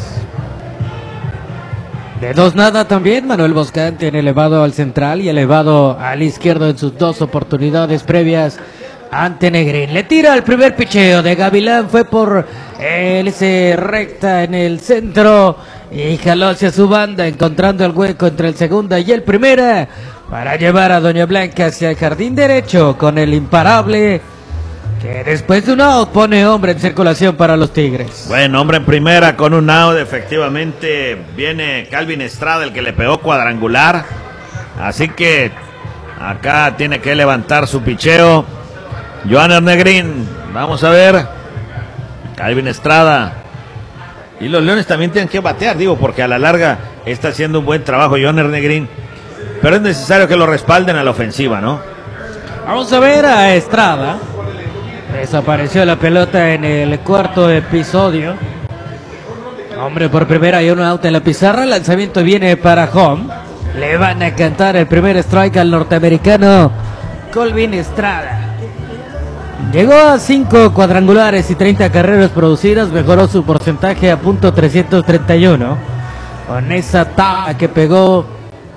[SPEAKER 2] De dos nada también, Manuel Boscán tiene elevado al central y elevado al izquierdo en sus dos oportunidades previas ante Negrín. Le tira el primer picheo de Gavilán, fue por él, se recta en el centro y jaló hacia su banda, encontrando el hueco entre el segunda y el primera para llevar a Doña Blanca hacia el jardín derecho con el imparable, que después de un out pone hombre en circulación para los Tigres.
[SPEAKER 1] Bueno, hombre en primera con un out, efectivamente viene Calvin Estrada, el que le pegó cuadrangular. Así que acá tiene que levantar su picheo Johanner Negrín. Vamos a ver. Calvin Estrada. Y los Leones también tienen que batear, digo, porque a la larga está haciendo un buen trabajo Johanner Negrín. Pero es necesario que lo respalden a la ofensiva, ¿no?
[SPEAKER 2] Vamos a ver a Estrada. Desapareció la pelota en el cuarto episodio. Hombre por primera y un out en la pizarra. El lanzamiento viene para home. Le van a cantar el primer strike al norteamericano Calvin Estrada. Llegó a cinco cuadrangulares y treinta carreras producidas. Mejoró su porcentaje a punto trescientos treinta y uno con esa tabla que pegó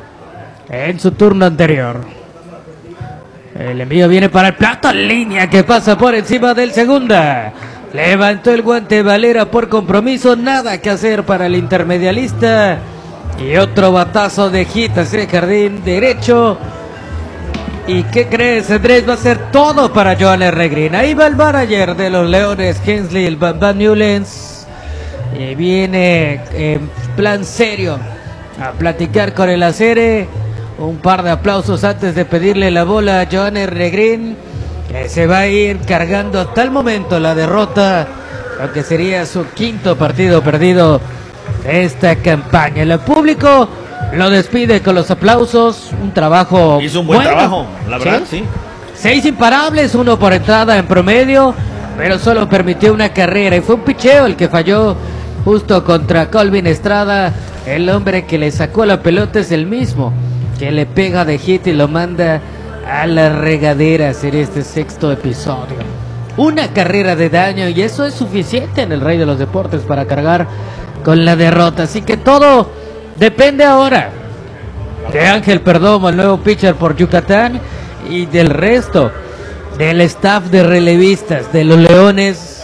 [SPEAKER 2] en su turno anterior. El envío viene para el plato, línea que pasa por encima del segunda. Levantó el guante Valera por compromiso, nada que hacer para el intermedialista. Y otro batazo de hit hacia el jardín derecho. ¿Y qué crees, Andrés? Va a ser todo para Johanner Negrín. Ahí va el manager de los Leones, Hensley, el Bam Bam Newlands. Y viene en plan serio a platicar con el acere. Un par de aplausos antes de pedirle la bola a Johanner Negrín, que se va a ir cargando hasta el momento la derrota, lo que sería su quinto partido perdido de esta campaña. El público lo despide con los aplausos, un trabajo
[SPEAKER 1] hizo un buen
[SPEAKER 2] bueno,
[SPEAKER 1] trabajo, la verdad, sí.
[SPEAKER 2] sí. Seis imparables, uno por entrada en promedio, pero solo permitió una carrera y fue un picheo el que falló justo contra Calvin Estrada. El hombre que le sacó la pelota es el mismo que le pega de hit y lo manda a las regaderas en este sexto episodio. Una carrera de daño y eso es suficiente en el Rey de los Deportes para cargar con la derrota. Así que todo depende ahora de Ángel Perdomo, el nuevo pitcher por Yucatán, y del resto del staff de relevistas de los Leones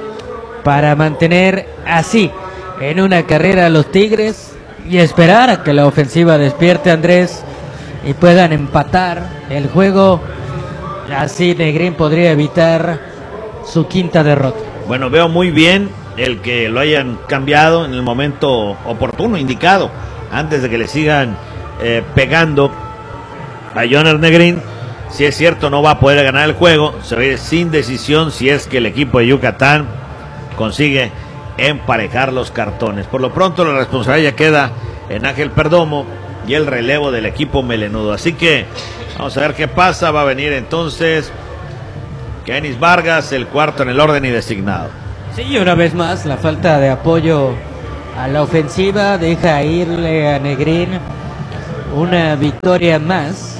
[SPEAKER 2] para mantener así en una carrera a los Tigres y esperar a que la ofensiva despierte, Andrés, y puedan empatar el juego. Así Negrín podría evitar su quinta derrota.
[SPEAKER 1] Bueno, veo muy bien el que lo hayan cambiado en el momento oportuno, indicado, antes de que le sigan eh, pegando a Johanner Negrín. Si es cierto, no va a poder ganar el juego, se ve sin decisión si es que el equipo de Yucatán consigue emparejar los cartones. Por lo pronto la responsabilidad ya queda en Ángel Perdomo y el relevo del equipo melenudo. Así que Vamos a ver qué pasa. Va a venir entonces Kenis Vargas, el cuarto en el orden y designado.
[SPEAKER 2] Sí, una vez más, la falta de apoyo a la ofensiva deja irle a Negrín una victoria más.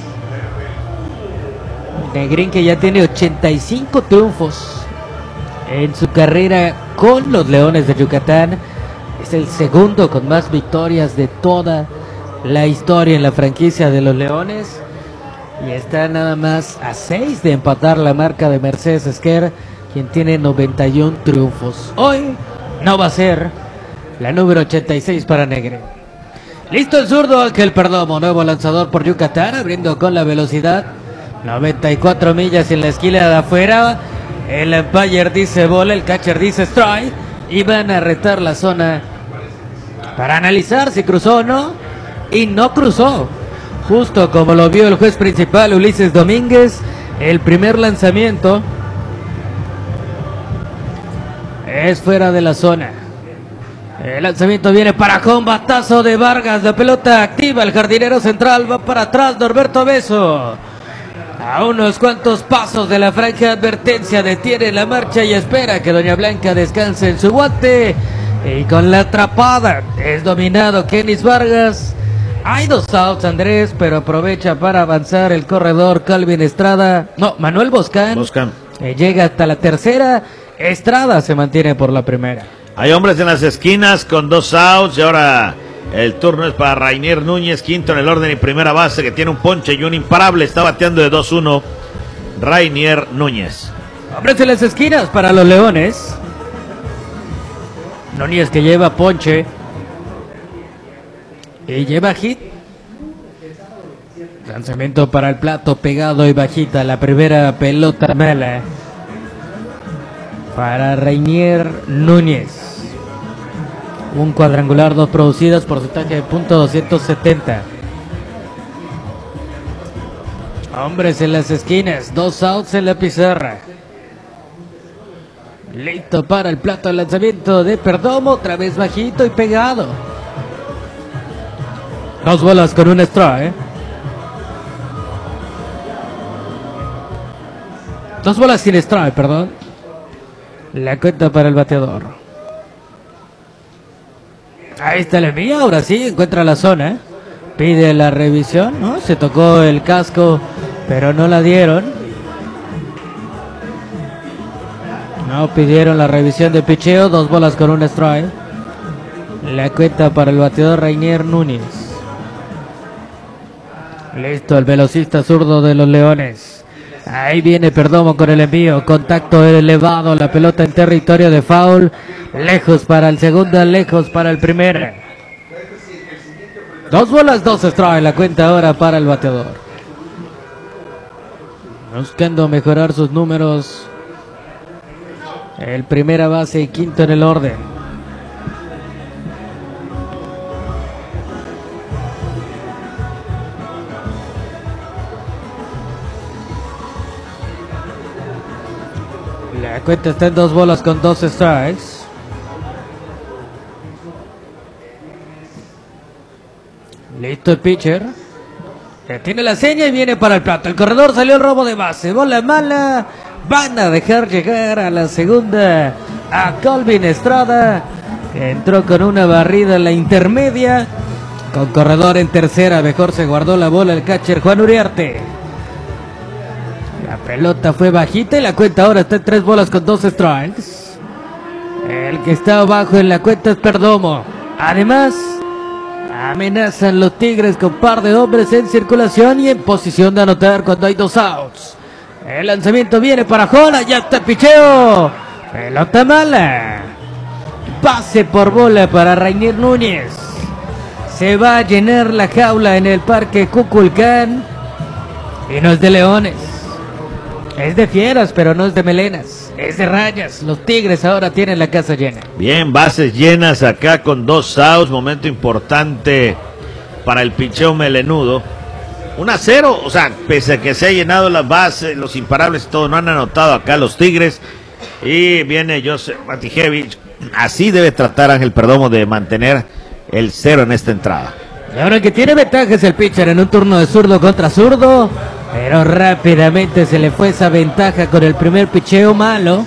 [SPEAKER 2] Negrín, que ya tiene ochenta y cinco triunfos en su carrera con los Leones de Yucatán, es el segundo con más victorias de toda la historia en la franquicia de los Leones, y está nada más a seis de empatar la marca de Mercedes Esquer, quien tiene noventa y uno triunfos. Hoy no va a ser la número ochenta y seis para Negrín. Listo el zurdo Ángel Perdomo, nuevo lanzador por Yucatán, abriendo con la velocidad, noventa y cuatro millas en la esquina de afuera. El umpire dice bola, el catcher dice strike, y van a retar la zona para analizar si cruzó o no, y no cruzó, justo como lo vio el juez principal Ulises Domínguez. El primer lanzamiento es fuera de la zona. El lanzamiento viene para home, batazo de Vargas, la pelota activa, el jardinero central va para atrás, Norberto Beso. A unos cuantos pasos de la franja de advertencia, detiene la marcha y espera que Doña Blanca descanse en su guante. Y con la atrapada es dominado Kenis Vargas. Hay dos outs, Andrés, pero aprovecha para avanzar el corredor Calvin Estrada. No, Manuel Boscán.
[SPEAKER 1] Boscán.
[SPEAKER 2] Eh, llega hasta la tercera. Estrada se mantiene por la primera.
[SPEAKER 1] Hay hombres en las esquinas con dos outs y ahora el turno es para Rainier Núñez, quinto en el orden y primera base, que tiene un ponche y un imparable. Está bateando de dos uno Rainier Núñez.
[SPEAKER 2] Hombres en las esquinas para los Leones. Núñez, que lleva ponche y lleva hit. Lanzamiento para el plato pegado y bajita. La primera pelota mala para Rainier Núñez. Un cuadrangular, dos producidas, porcentaje de punto doscientos setenta. Hombres en las esquinas, dos outs en la pizarra. Listo para el plato de lanzamiento de Perdomo, otra vez bajito y pegado. Dos bolas con un strike, ¿eh? Dos bolas sin strike, perdón. La cuenta para el bateador. Ahí está el envío, ahora sí encuentra la zona. Pide la revisión, ¿no? Se tocó el casco, pero no la dieron. No pidieron la revisión de picheo, dos bolas con un strike. La cuenta para el bateador Rainier Núñez. Listo el velocista zurdo de los Leones. Ahí viene Perdomo con el envío, contacto elevado, la pelota en territorio de foul, lejos para el segundo, lejos para el primero. Dos bolas, dos strikes, la cuenta ahora para el bateador. Buscando mejorar sus números, el primera base y quinto en el orden. La cuenta está en dos bolas con dos strikes. Listo el pitcher. Tiene la seña y viene para el plato. El corredor salió el robo de base. Bola mala. Van a dejar llegar a la segunda a Calvin Estrada. Entró con una barrida en la intermedia. Con corredor en tercera. Mejor se guardó la bola el catcher Juan Uriarte. La pelota fue bajita y la cuenta ahora está en tres bolas con dos strikes. El que está abajo en la cuenta es Perdomo. Además, amenazan los Tigres con par de hombres en circulación y en posición de anotar cuando hay dos outs. El lanzamiento viene para Jola, ya está el picheo. Pelota mala. Pase por bola para Rainier Núñez. Se va a llenar la jaula en el Parque Cuculcán. Y no es de Leones. Es de fieras, pero no es de melenas. Es de rayas. Los Tigres ahora tienen la casa llena.
[SPEAKER 1] Bien, bases llenas acá con dos outs. Momento importante para el picheo melenudo. uno a cero. O sea, pese a que se ha llenado las bases, los imparables y todo, no han anotado acá los Tigres. Y viene Joseph Matijevich. Así debe tratar Ángel Perdomo de mantener el cero en esta entrada.
[SPEAKER 2] Y ahora el que tiene ventaja es el pitcher en un turno de zurdo contra zurdo. pero rápidamente se le fue esa ventaja con el primer picheo malo.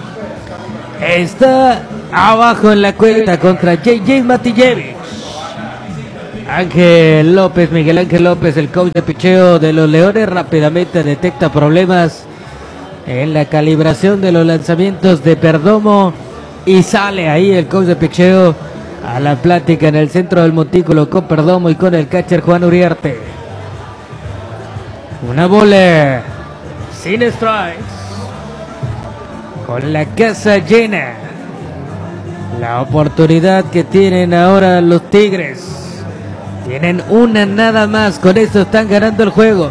[SPEAKER 2] Está abajo en la cuenta contra J J Matijevich. Ángel López, Miguel Ángel López, el coach de picheo de los Leones, rápidamente detecta problemas en la calibración de los lanzamientos de Perdomo y sale ahí el coach de picheo a la plática en el centro del montículo con Perdomo y con el catcher Juan Uriarte. Una bola sin strikes, con la casa llena. La oportunidad que tienen ahora los Tigres. Tienen una nada más, con esto están ganando el juego.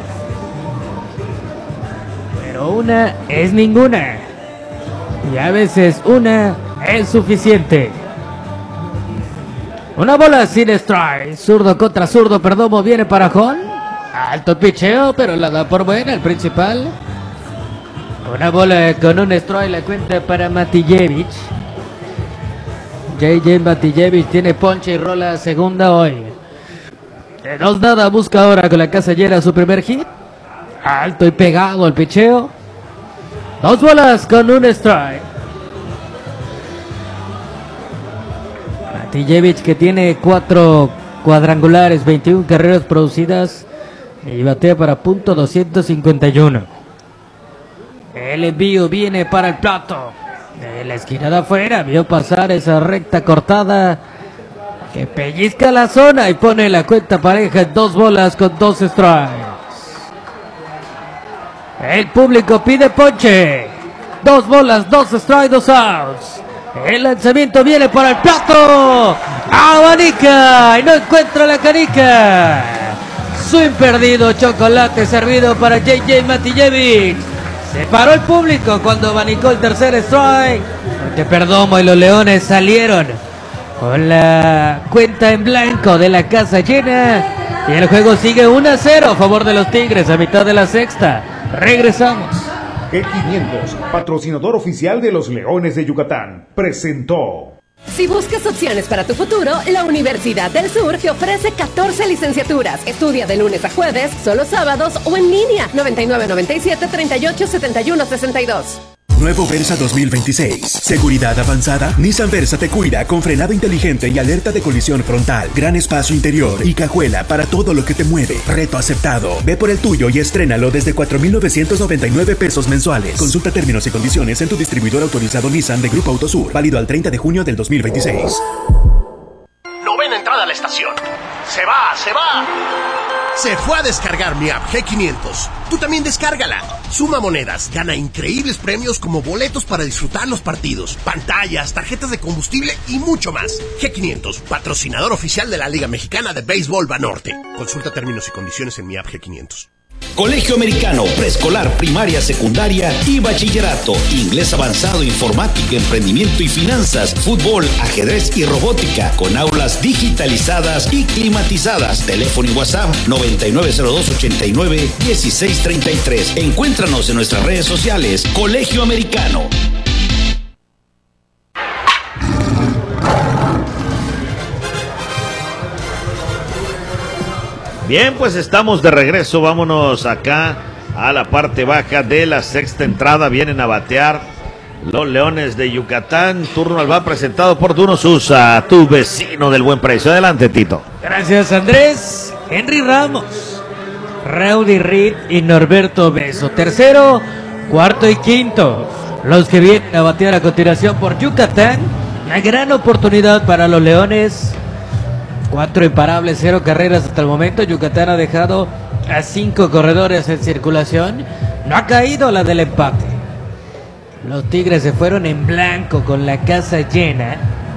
[SPEAKER 2] Pero una es ninguna. Y a veces una es suficiente. Una bola sin strike. Zurdo contra zurdo. Perdomo viene para Jon. Alto picheo, pero la da por buena el principal. Una bola con un strike, la cuenta para Matijevich. J J Matijevich tiene ponche y rola segunda hoy. De dos nada busca ahora con la casa llena su primer hit. Alto y pegado el picheo. Dos bolas con un strike. Matijevich, que tiene cuatro cuadrangulares, veintiuna carreras producidas y batea para punto doscientos cincuenta y uno. El envío viene para el plato. De la esquina de afuera vio pasar esa recta cortada que pellizca la zona y pone la cuenta pareja en dos bolas con dos strikes. El público pide ponche. Dos bolas, dos strikes, dos outs. El lanzamiento viene para el plato. Abanica y no encuentra la canica. Swing perdido, chocolate servido para J J Matijevich. Se paró el público cuando abanicó el tercer strike, porque Perdomo y los Leones salieron con la cuenta en blanco de la casa llena. Y el juego sigue uno a cero a favor de los Tigres a mitad de la sexta. Regresamos.
[SPEAKER 6] G quinientos, patrocinador oficial de los Leones de Yucatán, presentó.
[SPEAKER 11] Si buscas opciones para tu futuro, la Universidad del Sur te ofrece catorce licenciaturas. Estudia de lunes a jueves, solo sábados o en línea. noventa y nueve noventa y siete treinta y ocho setenta y uno sesenta y dos.
[SPEAKER 3] Nuevo Versa dos mil veintiséis. Seguridad avanzada. Nissan Versa te cuida con frenado inteligente y alerta de colisión frontal. Gran espacio interior y cajuela para todo lo que te mueve. Reto aceptado. Ve por el tuyo y estrénalo desde cuatro mil novecientos noventa y nueve pesos mensuales. Consulta términos y condiciones en tu distribuidor autorizado Nissan de Grupo Autosur. Válido al treinta de junio del dos mil veintiséis.
[SPEAKER 14] Novena entrada a la estación. Se va, se va. Se fue a descargar mi app G quinientos. Tú también descárgala. Suma monedas, gana increíbles premios como boletos para disfrutar los partidos, pantallas, tarjetas de combustible y mucho más. G quinientos, patrocinador oficial de la Liga Mexicana de Béisbol Banorte. Consulta términos y condiciones en mi app G quinientos.
[SPEAKER 7] Colegio Americano, preescolar, primaria, secundaria y bachillerato. Inglés avanzado, informática, emprendimiento y finanzas, fútbol, ajedrez y robótica, con aulas digitalizadas y climatizadas. Teléfono y WhatsApp noventa y nueve cero dos ochenta y nueve dieciséis treinta y tres. Encuéntranos en nuestras redes sociales. Colegio Americano.
[SPEAKER 1] Bien, pues estamos de regreso, vámonos acá a la parte baja de la sexta entrada. Vienen a batear los Leones de Yucatán. Turno al va presentado por Duno Susa, tu vecino del buen precio. Adelante, Tito.
[SPEAKER 2] Gracias, Andrés. Henry Ramos, Rowdy Reed y Norberto Beso. Tercero, cuarto y quinto. Los que vienen a batear a continuación por Yucatán. Una gran oportunidad para los Leones. Cuatro imparables, cero carreras hasta el momento. Yucatán ha dejado a cinco corredores en circulación. No ha caído la del empate. Los Tigres se fueron en blanco con la casa llena.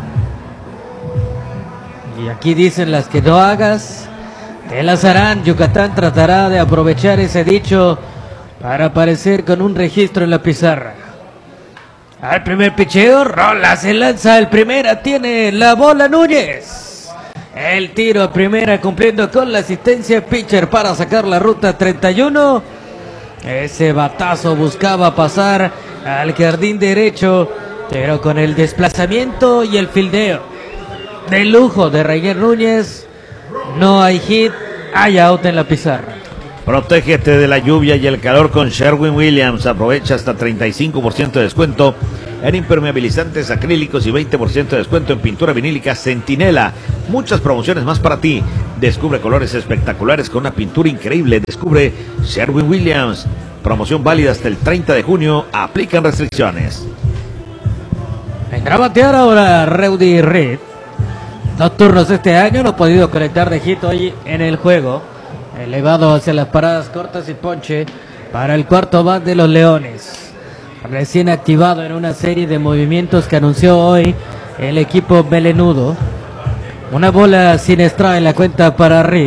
[SPEAKER 2] Y aquí dicen: las que no hagas, te las harán. Yucatán tratará de aprovechar ese dicho para aparecer con un registro en la pizarra. Al primer picheo, rola, se lanza el primera, tiene la bola Núñez. El tiro a primera cumpliendo con la asistencia pitcher para sacar la ruta treinta y uno. Ese batazo buscaba pasar al jardín derecho, pero con el desplazamiento y el fildeo de lujo de Rainer Núñez, no hay hit, hay out en la pizarra.
[SPEAKER 1] Protégete de la lluvia y el calor con Sherwin-Williams. Aprovecha hasta treinta y cinco por ciento de descuento en impermeabilizantes acrílicos y veinte por ciento de descuento en pintura vinílica Centinela. Muchas promociones más para ti. Descubre colores espectaculares con una pintura increíble. Descubre Sherwin-Williams. Promoción válida hasta el treinta de junio. Aplican restricciones.
[SPEAKER 2] Vendrá a batear ahora Rowdy Reed. Dos turnos este año, no ha podido conectar de hit hoy en el juego. Elevado hacia las paradas cortas y ponche para el cuarto bat de los Leones. Recién activado en una serie de movimientos que anunció hoy el equipo melenudo. Una bola sin strike en la cuenta para Reed.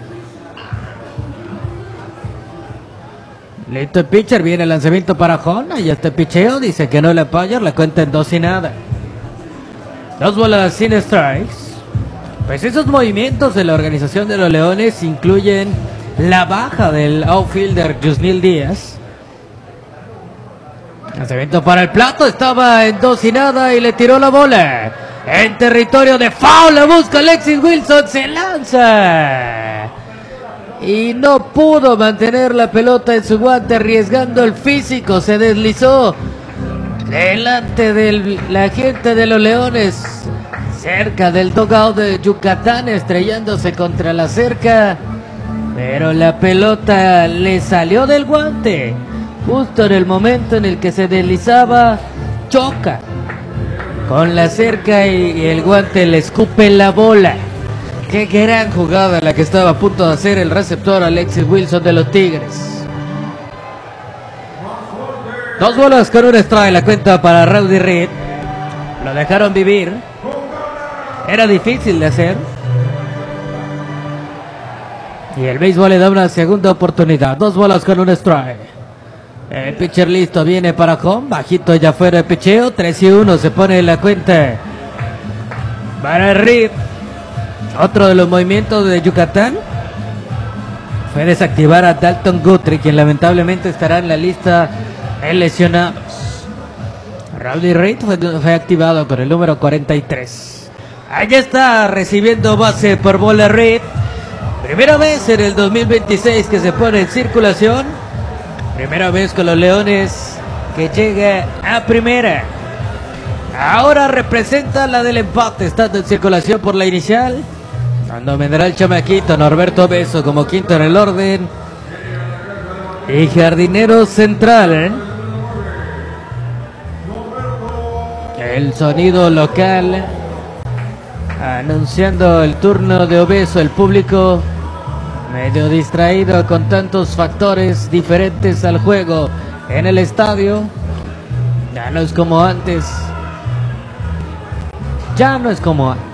[SPEAKER 2] Listo el pitcher, viene el lanzamiento para Jona y este picheo dice que no le apoya, la cuenta en dos y nada. Dos bolas sin strikes. Pues esos movimientos de la organización de los Leones incluyen la baja del outfielder Yusniel Díaz. Lanzamiento para el plato, estaba en dos y nada y le tiró la bola. En territorio de foul, la busca Alexis Wilson, se lanza. Y no pudo mantener la pelota en su guante, arriesgando el físico, se deslizó delante de la gente de los Leones. Cerca del dugout de Yucatán, estrellándose contra la cerca, pero la pelota le salió del guante. Justo en el momento en el que se deslizaba, choca con la cerca y el guante le escupe la bola. Qué gran jugada la que estaba a punto de hacer el receptor Alexis Wilson de los Tigres. Dos bolas con un strike, la cuenta para Rowdy Reed. Lo dejaron vivir. Era difícil de hacer. Y el béisbol le da una segunda oportunidad. Dos bolas con un strike. El pitcher listo, viene para home. Bajito ya fuera de picheo. tres y uno se pone en la cuenta para Reed. Otro de los movimientos de Yucatán fue desactivar a Dalton Guthrie, quien lamentablemente estará en la lista de lesionados. Rowdy Reed fue, fue activado con el número cuarenta y tres. Allá está recibiendo base por bola Reed. Primera vez en el dos mil veintiséis que se pone en circulación. Primera vez con los Leones que llega a primera. Ahora representa la del empate, estando en circulación por la inicial. Cuando vendrá el chamaquito Norberto Beso como quinto en el orden. Y jardinero central, ¿eh? El sonido local anunciando el turno de Obeso. El público medio distraído con tantos factores diferentes al juego en el estadio. Ya no es como antes. Ya no es como antes.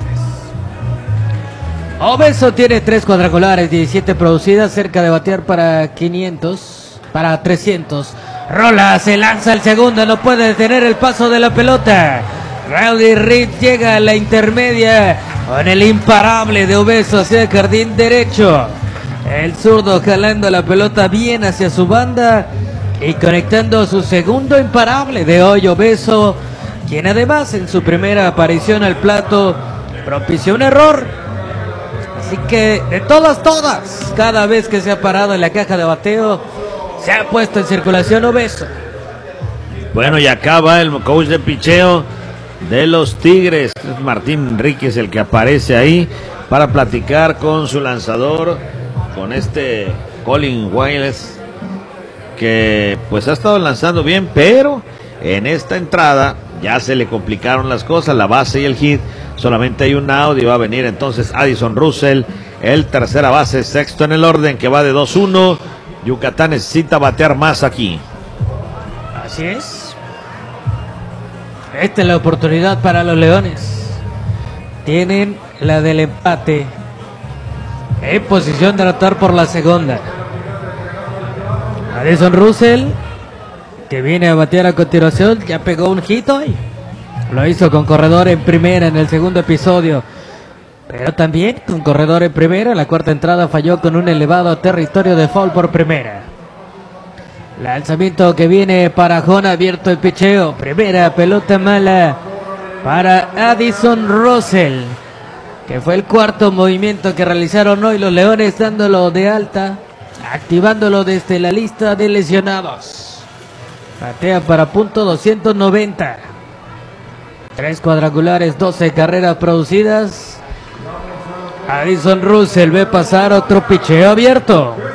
[SPEAKER 2] Obeso tiene tres cuadrangulares, diecisiete producidas, cerca de batear para quinientos, para trescientos. Rola, se lanza el segundo, no puede detener el paso de la pelota. Rowdy Reed llega a la intermedia con el imparable de Obeso hacia el jardín derecho. El zurdo jalando la pelota bien hacia su banda y conectando su segundo imparable de hoy, Obeso, quien además en su primera aparición al plato propició un error. Así que de todas, todas, cada vez que se ha parado en la caja de bateo, se ha puesto en circulación Obeso.
[SPEAKER 1] Bueno, y acaba el coach de picheo de los Tigres, Martín Enríquez, el que aparece ahí para platicar con su lanzador, con este Colin Wiles, que pues ha estado lanzando bien, pero en esta entrada ya se le complicaron las cosas, la base y el hit. Solamente hay un out y va a venir entonces Addison Russell, el tercera base, sexto en el orden, que va de dos uno. Yucatán necesita batear más aquí.
[SPEAKER 2] Así es. Esta es la oportunidad para los Leones. Tienen la del empate en posición de anotar por la segunda. Addison Russell, que viene a batear a continuación, ya pegó un hit hoy. Lo hizo con corredor en primera en el segundo episodio, pero también con corredor en primera. La cuarta entrada falló con un elevado territorio de foul por primera. Lanzamiento que viene para Jona, abierto el picheo. Primera pelota mala para Addison Russell, que fue el cuarto movimiento que realizaron hoy los Leones, dándolo de alta activándolo desde la lista de lesionados. Batea para punto doscientos noventa. Tres cuadrangulares, doce carreras producidas. Addison Russell ve pasar otro picheo abierto.